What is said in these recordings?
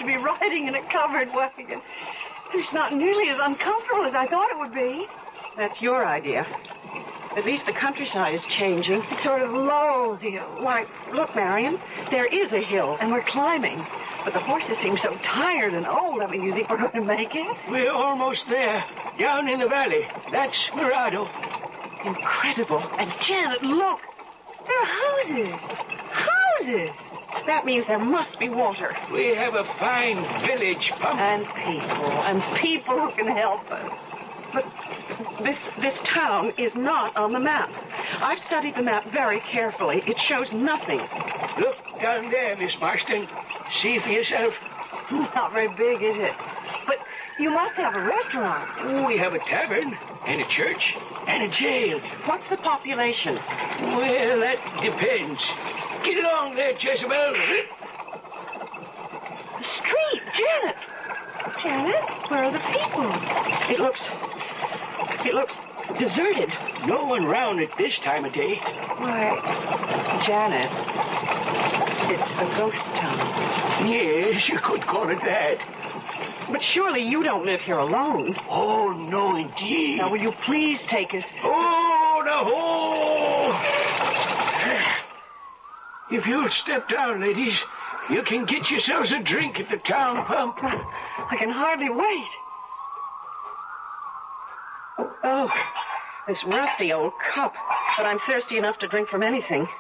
be riding in a covered wagon. It's not nearly as uncomfortable as I thought it would be. That's your idea. At least the countryside is changing. It sort of lulls you. Why, look, Marion, there is a hill. And we're climbing. But the horses seem so tired and old. I mean, you think we're going to make it? We're almost there. Down in the valley. That's Mirado. Incredible. And Janet, look. There are houses. Houses. That means there must be water. We have a fine village pump. And people who can help us. But this town is not on the map. I've studied the map very carefully. It shows nothing. Look down there, Miss Marston. See for yourself. Not very big, is it? But you must have a restaurant. We have a tavern and a church and a jail. What's the population? Well, that depends. Get along there, Jezebel. The street, Janet. Janet, where are the people? It looks deserted. No one round at this time of day. Why, Janet, it's a ghost town. Yes, you could call it that. But surely you don't live here alone. Oh, no, indeed. Now, will you please take us? Oh, no. If you'll step down, ladies, you can get yourselves a drink at the town pump. I can hardly wait. Oh, this rusty old cup. But I'm thirsty enough to drink from anything.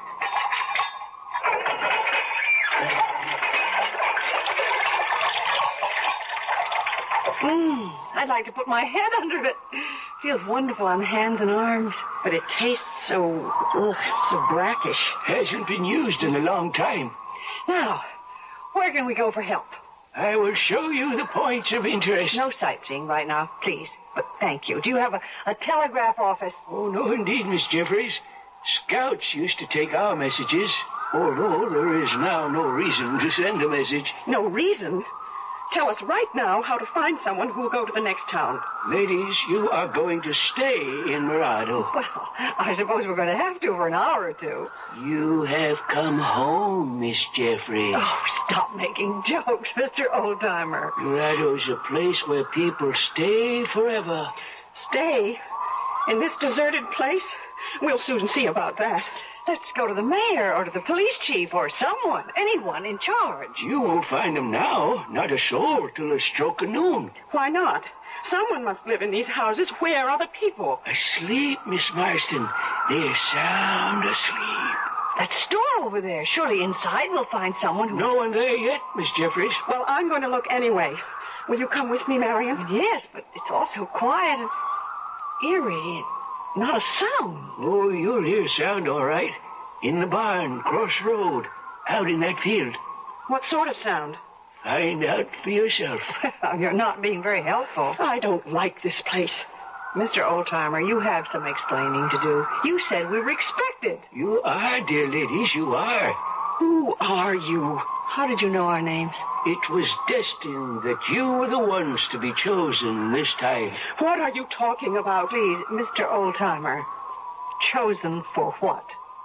I'd like to put my head under it. Feels wonderful on hands and arms. But it tastes so brackish. Hasn't been used in a long time. Now, where can we go for help? I will show you the points of interest. No sightseeing right now, please. But thank you. Do you have a telegraph office? Oh, no, indeed, Miss Jeffries. Scouts used to take our messages, although there is now no reason to send a message. No reason? Tell us right now how to find someone who will go to the next town. Ladies, you are going to stay in Mirado. Well, I suppose we're going to have to for an hour or two. You have come home, Miss Jeffries. Oh, stop making jokes, Mr. Oldtimer. Mirado's a place where people stay forever. Stay? In this deserted place? We'll soon see about that. Let's go to the mayor or to the police chief or anyone in charge. You won't find them now. Not a soul till the stroke of noon. Why not? Someone must live in these houses. Where are the people? Asleep, Miss Marston. They're sound asleep. That store over there. Surely inside we'll find someone who... No one there yet, Miss Jeffries. Well, I'm going to look anyway. Will you come with me, Marion? Yes, but it's all so quiet and eerie. Not a sound. Oh, you'll hear sound all right. In the barn, cross road, out in that field. What sort of sound? Find out for yourself. You're not being very helpful. I don't like this place. Mr. Oldtimer, you have some explaining to do. You said we were expected. You are, dear ladies, you are. Who are you? How did you know our names? It was destined that you were the ones to be chosen this time. What are you talking about? Please, Mr. Oldtimer, chosen for what?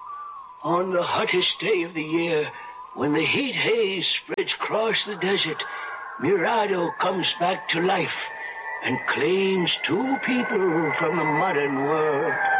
On the hottest day of the year, when the heat haze spreads across the desert, Mirado comes back to life and claims two people from the modern world.